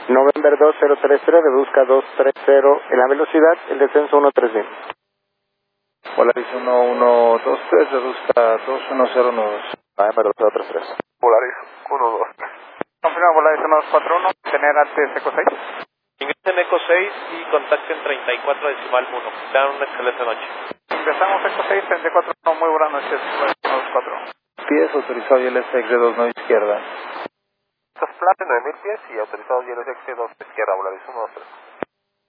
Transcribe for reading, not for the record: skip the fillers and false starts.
November 2030, reduzca 230 en la velocidad, el descenso 130. Polaris 1123, reduzca 2109. November 2033. Polaris 123. Confirma Polaris 1241, tener antes Eco 6. Ingresen Eco 6 y contacten 34.1. Dan una excelente noche. Ingresamos Eco 6, 34, muy buenas noches, Polaris 1241. Pies autorizado y LSX de 29 izquierda. Plaza 9000 pies y autorizado y LSX 2 izquierda, Polaris 123.